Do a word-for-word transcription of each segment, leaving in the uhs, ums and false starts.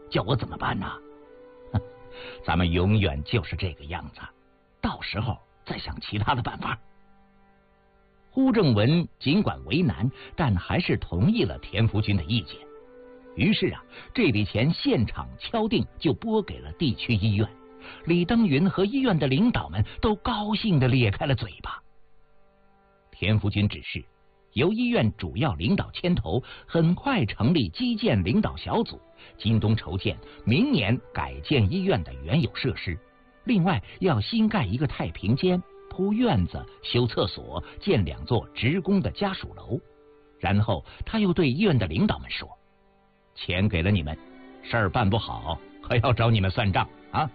叫我怎么办呢？咱们永远就是这个样子，到时候再想其他的办法。呼正文尽管为难，但还是同意了田福军的意见。于是啊，这笔钱现场敲定就拨给了地区医院。李登云和医院的领导们都高兴地咧开了嘴巴。田福军指示由医院主要领导牵头，很快成立基建领导小组，今冬筹建，明年改建医院的原有设施。另外要新盖一个太平间，铺院子，修厕所，建两座职工的家属楼。然后他又对医院的领导们说，钱给了你们，事儿办不好可要找你们算账啊！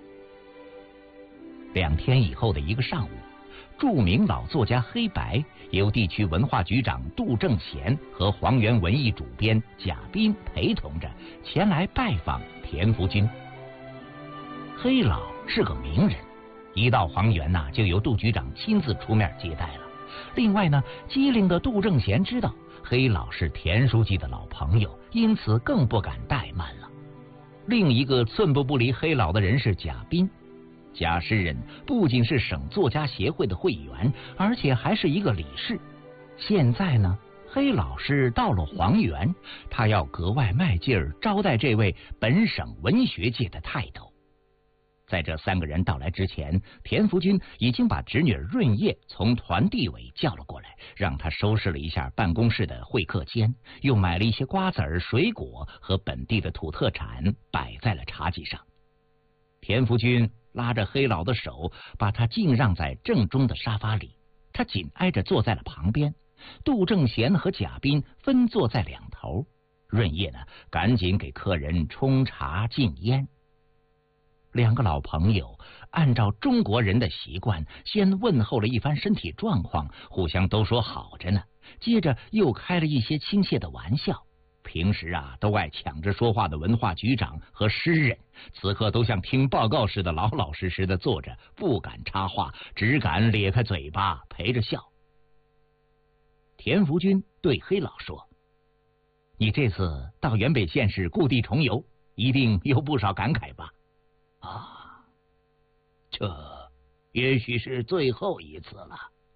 两天以后的一个上午，著名老作家黑白由地区文化局长杜正贤和黄原文艺主编贾斌陪同着前来拜访田福军。黑老是个名人，一到黄原呐、啊，就由杜局长亲自出面接待了。另外呢，机灵的杜正贤知道黑老是田书记的老朋友，因此更不敢怠慢了。另一个寸步不离黑老的人是贾斌。贾诗人不仅是省作家协会的会员，而且还是一个理事。现在呢，黑老师到了黄原，他要格外卖劲儿招待这位本省文学界的泰斗。在这三个人到来之前，田福军已经把侄女润叶从团地委叫了过来，让他收拾了一下办公室的会客间，又买了一些瓜子儿、水果和本地的土特产摆在了茶几上。田福军拉着黑老的手，把他敬让在正中的沙发里，他紧挨着坐在了旁边。杜正贤和贾斌分坐在两头，润叶呢，赶紧给客人冲茶敬烟。两个老朋友按照中国人的习惯，先问候了一番身体状况，互相都说好着呢，接着又开了一些亲切的玩笑。平时啊，都爱抢着说话的文化局长和诗人，此刻都像听报告似的老老实实的坐着，不敢插话，只敢咧开嘴巴陪着笑。田福军对黑老说，你这次到原北县市故地重游，一定有不少感慨吧？啊，这也许是最后一次了。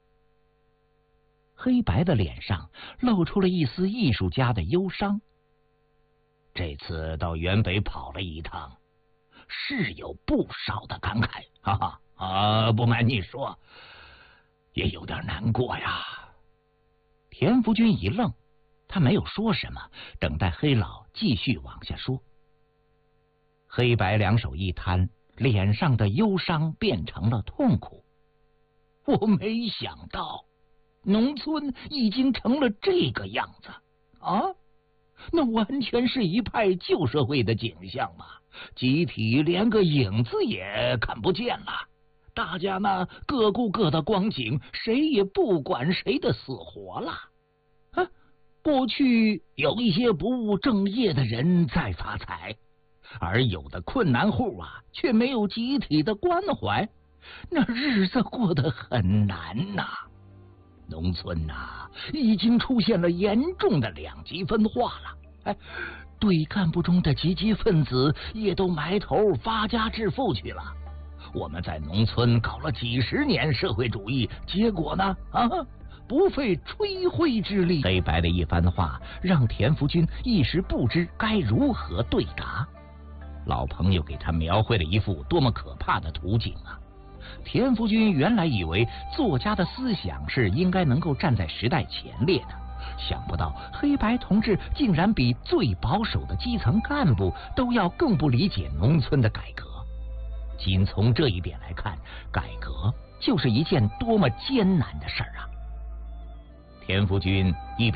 黑白的脸上露出了一丝艺术家的忧伤。这次到原北跑了一趟，是有不少的感慨，哈哈啊！不瞒你说，也有点难过呀。田福军一愣，他没有说什么，等待黑老继续往下说。黑白两手一摊，脸上的忧伤变成了痛苦。我没想到农村已经成了这个样子啊！那完全是一派旧社会的景象嘛，集体连个影子也看不见了。大家呢各顾各的光景，谁也不管谁的死活了。啊，过去有一些不务正业的人在发财，而有的困难户啊却没有集体的关怀，那日子过得很难呐、啊。农村呐、啊，已经出现了严重的两极分化了。哎，对干部中的积极分子也都埋头发家致富去了。我们在农村搞了几十年社会主义，结果呢？啊，不费吹灰之力。黑白的一番话让田福军一时不知该如何对答。老朋友给他描绘了一幅多么可怕的图景啊！田福军原来以为作家的思想是应该能够站在时代前列的，想不到黑白同志竟然比最保守的基层干部都要更不理解农村的改革。仅从这一点来看，改革就是一件多么艰难的事儿啊！田福军一边